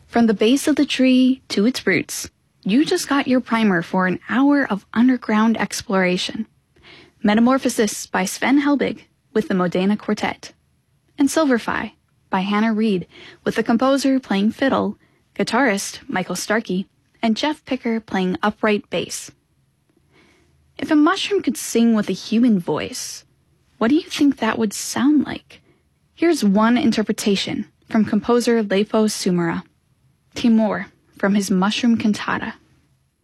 From the base of the tree to its roots, you just got your primer for an hour of underground exploration. Metamorphosis by Sven Helbig with the Modena Quartet, and Silverfi by Hannah Reid with the composer playing fiddle, guitarist Michael Starkey, and Jeff Picker playing upright bass. If a mushroom could sing with a human voice, what do you think that would sound like? Here's one interpretation from composer Leifo Sumera, Timur from his Mushroom Cantata.